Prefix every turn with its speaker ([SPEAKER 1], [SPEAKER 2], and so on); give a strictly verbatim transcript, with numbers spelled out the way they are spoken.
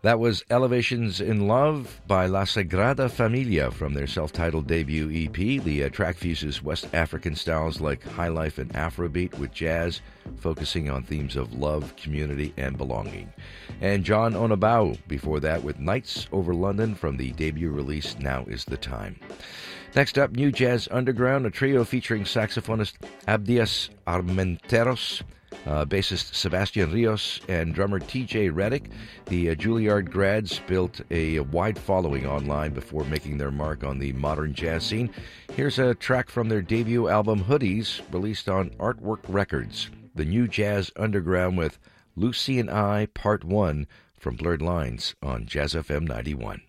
[SPEAKER 1] That was Elevations in Love by La Sagrada Familia from their self-titled debut E P. The uh, track fuses West African styles like highlife and Afrobeat with jazz, focusing on themes of love, community, and belonging. And John Onabau before that with Nights Over London from the debut release Now Is the Time. Next up, New Jazz Underground, a trio featuring saxophonist Abdias Armenteros, Uh, bassist Sebastian Rios, and drummer T J Reddick. The uh, Juilliard grads built a, a wide following online before making their mark on the modern jazz scene. Here's a track from their debut album Hoodies, released on Artwork Records. The New Jazz Underground with Lucy and I, Part one, from Blurred Lines on Jazz F M ninety-one.